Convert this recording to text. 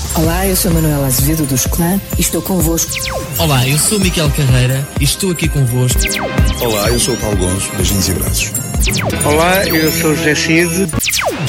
Olá, eu sou Manuela Azevedo dos Clã e estou convosco. Olá, eu sou Miquel Carreira e estou aqui convosco. Olá, eu sou o Paulo Gonço, beijinhos e abraços. Olá, eu sou o José Cid.